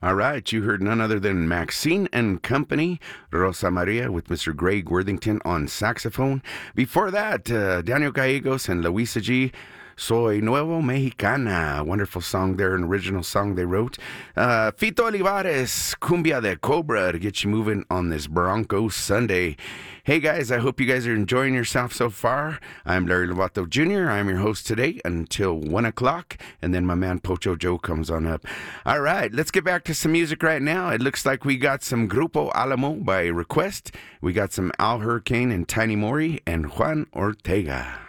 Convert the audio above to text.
All right, you heard none other than Maxine and Company, Rosa Maria with Mr. Greg Worthington on saxophone. Before that, Daniel Gallegos and Luisa G. Soy Nuevo Mexicana. Wonderful song there, an original song they wrote. Fito Olivares, Cumbia de Cobra to get you moving on this Bronco Sunday. Hey guys, I hope you guys are enjoying yourself so far. I'm Larry Lovato Jr. I'm your host today until 1 o'clock, and then my man Pocho Joe comes on up. All right, let's get back to some music right now. It looks like we got some Grupo Alamo by request. We got some Al Hurricane and Tiny Mori and Juan Ortega.